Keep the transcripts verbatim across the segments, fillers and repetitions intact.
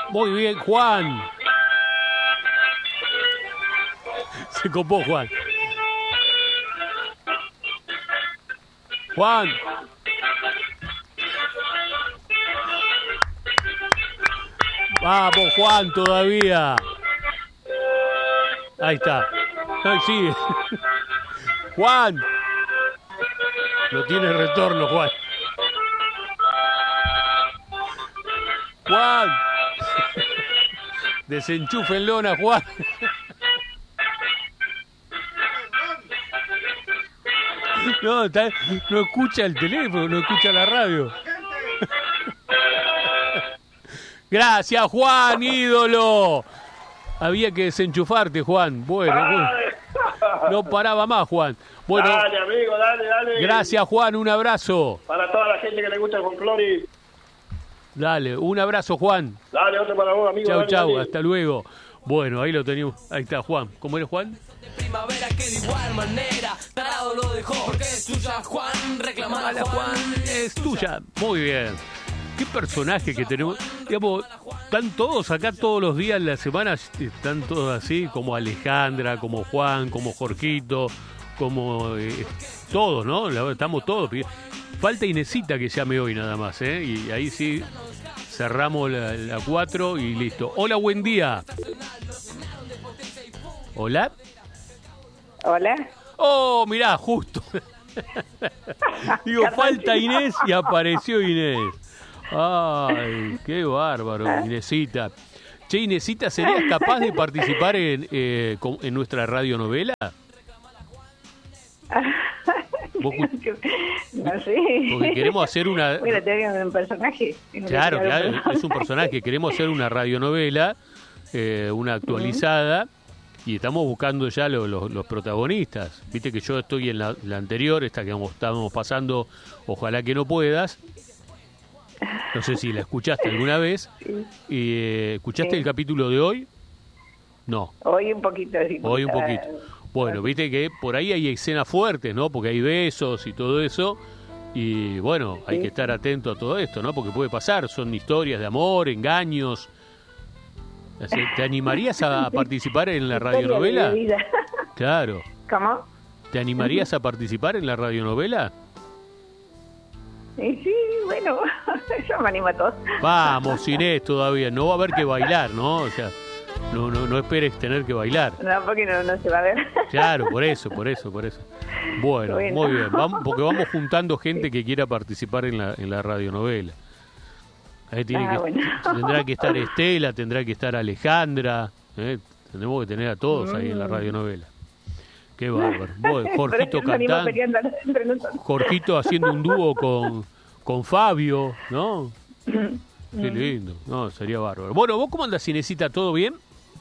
Muy bien, Juan. Se copó Juan. Juan. Vamos, Juan, todavía. Ahí está. Ahí sigue. Juan. No tiene retorno, Juan. Juan. Desenchúfenlo, Juan. No, está, no escucha el teléfono, no escucha la radio. Gracias, Juan, ídolo. Había que desenchufarte, Juan. Bueno, bueno. No paraba más, Juan. Bueno, dale, amigo, dale, dale. Gracias, Juan, un abrazo. Para toda la gente que le gusta el folclore. Dale, un abrazo, Juan. Dale, otro para vos, amigo. Chau, dale, chau, dale. hasta luego. Bueno, ahí lo teníamos. Ahí está, Juan. ¿Cómo eres, Juan? Primavera que de igual manera tarado lo dejó porque es tuya, Juan, reclamala, Juan, es tuya. Muy bien. Qué personaje que tenemos. Digamos, están todos acá todos los días en la semana, están todos así, como Alejandra, como Juan, como Jorgito, como eh, todos, ¿no? Estamos todos. Falta Inesita que llame hoy nada más, ¿eh? Y ahí sí cerramos la, la cuatro y listo. Hola, buen día. Hola. Hola. Oh, mirá, justo. Digo, falta Inés y apareció Inés. Ay, qué bárbaro, Inesita. Che, Inesita, ¿serías capaz de participar en, eh, en nuestra radionovela? ¿Vos... No sé. Porque queremos hacer una... Bueno, te digo un personaje. Claro, claro, es un personaje. Queremos hacer una radionovela, eh, una actualizada, uh-huh. Y estamos buscando ya lo, lo, los protagonistas. Viste que yo estoy en la, la anterior, esta que estamos pasando, Ojalá que no puedas. No sé si la escuchaste alguna vez. Sí. Y, eh, ¿Escuchaste sí. el capítulo de hoy? No. Hoy un poquito. Sí, hoy un poquito. Bueno, viste que por ahí hay escenas fuertes, ¿no? Porque hay besos y todo eso. Y bueno, hay sí. que estar atento a todo esto, ¿no? Porque puede pasar. Son historias de amor, engaños. ¿Te animarías a participar en la radionovela? Claro. ¿Cómo? ¿Te animarías a participar en la radionovela? Sí, sí, bueno, yo me animo a todo. Vamos, Inés, todavía. No va a haber que bailar, ¿no? O sea, no no no esperes tener que bailar. No, porque no, no se va a ver. Claro, por eso, por eso, por eso. Bueno, bueno. Muy bien. Vamos, porque vamos juntando gente sí. que quiera participar en la, en la radionovela. Ahí tiene ah, que, bueno. Tendrá que estar Estela, tendrá que estar Alejandra. ¿eh? Tenemos que tener a todos mm. ahí en la radionovela. Qué bárbaro. Vos, Jorgito cantando. Jorgito haciendo un dúo con, con Fabio, ¿no? Qué lindo. No, sería bárbaro. Bueno, ¿vos cómo andas, Inesita? ¿Todo bien?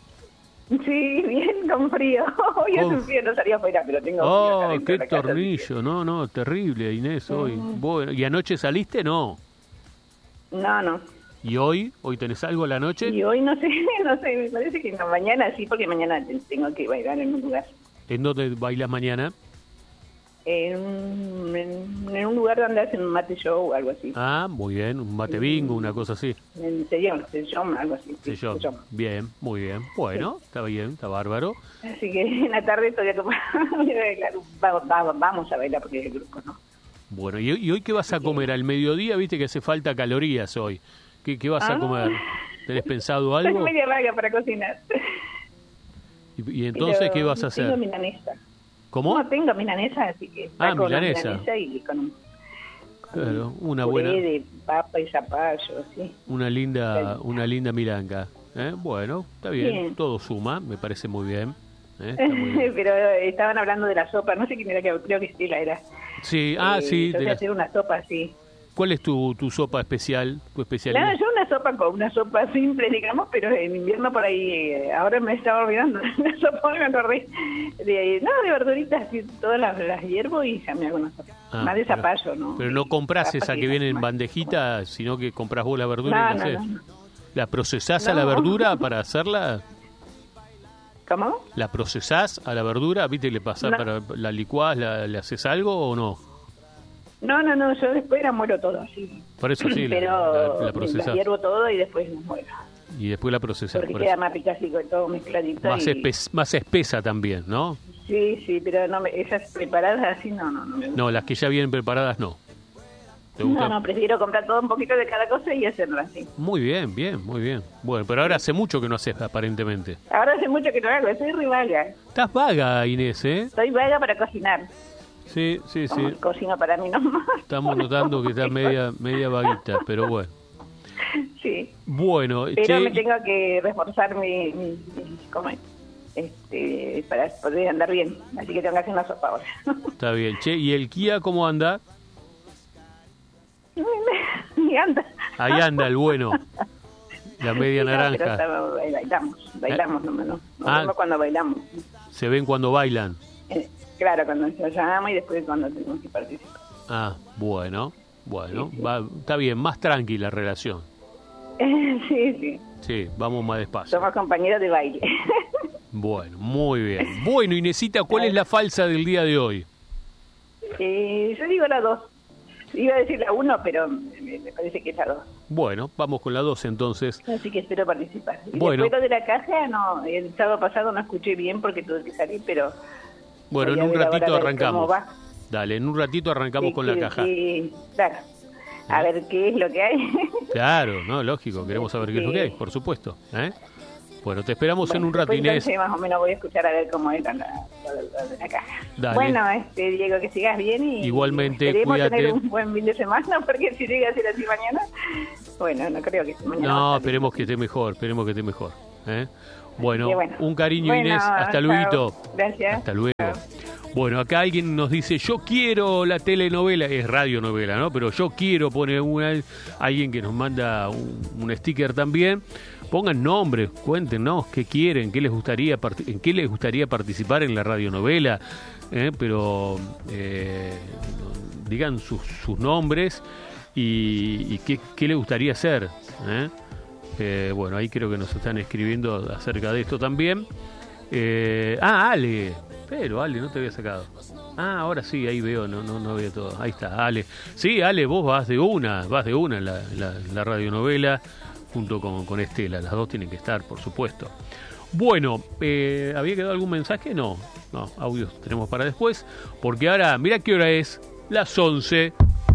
Sí, bien, con frío. Hoy hace un frío, no salía afuera, pero tengo oh, frío. Oh, qué tornillo. Casa. No, no, terrible, Inés, hoy. Mm. Bueno, ¿y anoche saliste? No. No, no. ¿Y hoy? ¿Hoy tenés algo a la noche? Y hoy no sé, no sé, me parece que no. Mañana sí, porque mañana tengo que bailar en un lugar. ¿En dónde bailas mañana? En un, en, en un lugar donde hacen un mate show o algo así. Ah, muy bien, un mate bingo, una cosa así. En Sellón, Sellón, algo así. Sí, Sellón. Sellón. Bien, muy bien. Bueno, sí. Está bien, está bárbaro. Así que en la tarde todavía vamos, vamos, vamos a bailar porque es el grupo, ¿no? Bueno, ¿y, y hoy qué vas a comer? Al mediodía, viste que hace falta calorías hoy. ¿Qué, qué vas ah. a comer? ¿Tenés pensado algo? Estoy media vaga para cocinar. ¿Y, y entonces pero qué vas a hacer? Tengo milanesa. ¿Cómo? No, tengo milanesa, así que... Ah, milanesa. milanesa y con un... Claro, una puré buena... de papa y zapallo, sí. Una linda, una linda milanga. ¿Eh? Bueno, está bien, bien, todo suma, me parece muy bien. ¿Eh? Está muy bien. Pero estaban hablando de la sopa, no sé quién era, que creo que Estela era. Sí, ah, eh, sí. Yo voy a hacer una sopa así. ¿Cuál es tu, tu sopa especial, tu especialidad? Claro, yo una sopa con una sopa simple, digamos, pero en invierno por ahí, eh, ahora me estaba olvidando, la sopa me acordé, de, no, de verduritas, todas las, las hiervo y ya me hago una sopa, ah, más de zapallo, pero, ¿no? Pero no compras esa que viene en bandejita, sino que compras vos la verdura no, y la no, haces. No, no. ¿La procesás no. a la verdura para hacerla? ¿Cómo? ¿La procesás a la verdura? ¿Viste, le pasás no. para la licuás, la, le haces algo o no? No, no, no, yo después la muero todo así. Por eso sí, pero la, la, la procesás. La hiervo todo y después la muero. Y después la procesás. Porque queda más rica así con todo mezcladito. Más, y... espes, más espesa también, ¿no? Sí, sí, pero no me, esas preparadas así no, no, no. Me no, las que ya vienen preparadas no. No, no, prefiero comprar todo un poquito de cada cosa y hacerlo así. Muy bien, bien, muy bien. Bueno, pero ahora hace mucho que no haces, aparentemente. Ahora hace mucho que no hago, estoy re vaga. Estás vaga, Inés, ¿eh? Estoy vaga para cocinar. Sí, sí, Como sí. Cocino para mí nomás. Estamos notando que estás media, media vaguita, pero bueno. Sí. Bueno, pero che... me tengo que reforzar mi, mi, mi ¿cómo es? Este, para poder andar bien, así que tengo que hacer una sopa ahora. Está bien, che, ¿y el Kia cómo anda? Ni anda. Ahí anda el bueno, la media Sí, no, naranja. pero estamos, bailamos, bailamos, no, no, no. Ah, vemos cuando bailamos. Se ven cuando bailan. Eh, claro, cuando nos llamamos y después cuando tenemos que participar. Ah, bueno, bueno, Sí, sí. Va, está bien, más tranquila la relación. Sí, sí. Sí, vamos más despacio. Somos compañeros de baile. Bueno, muy bien. Bueno, Inesita, ¿cuál es la falsa del día de hoy? Eh, yo digo la dos. Iba a decir la uno, pero me, me parece que es la dos. Bueno, vamos con la dos entonces. Así que espero participar. Y Bueno. después lo de la caja, no, el sábado pasado no escuché bien porque tuve que salir, pero... Bueno, en voy a un ver ratito ahora a ver arrancamos. cómo va. Dale, en un ratito arrancamos Sí, con la que- caja. que- claro. A ver qué es lo que hay. Claro, no, lógico, queremos saber qué es lo que hay, por supuesto. ¿eh? Bueno, te esperamos en un rato, Después, Inés. entonces, más o menos voy a escuchar a ver cómo es la, la, la- la de la caja. Dale. Bueno, este, Diego, que sigas bien y Igualmente, esperemos cuídate. tener un buen fin de semana, porque si llega a ser así mañana, bueno, no creo que mañana. va a No, estar esperemos bien. que esté mejor, esperemos que esté mejor. ¿eh? Bueno, Sí, bueno. un cariño, Bueno, Inés. Hasta chao. luego. Gracias. Hasta luego. Chao. Bueno, acá alguien nos dice, yo quiero la telenovela, es radionovela, ¿no? Pero yo quiero poner una, alguien que nos manda un, un sticker también. Pongan nombres, cuéntenos qué quieren, qué les gustaría, part- en qué les gustaría participar en la radionovela, ¿eh? Pero eh, digan sus, sus nombres y, y qué, qué les gustaría hacer, ¿eh? Eh, bueno, ahí creo que nos están escribiendo acerca de esto también. Eh, ah, Ale, pero Ale, no te había sacado. Ah, ahora sí, ahí veo, no, no, no veo todo. Ahí está, Ale. Sí, Ale, vos vas de una, vas de una en la, la, la radionovela junto con, con Estela. Las dos tienen que estar, por supuesto. Bueno, eh, ¿había quedado algún mensaje? No, no, audios tenemos para después. Porque ahora, mira qué hora es, las once.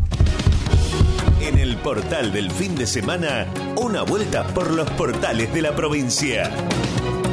En el portal del fin de semana, una vuelta por los portales de la provincia.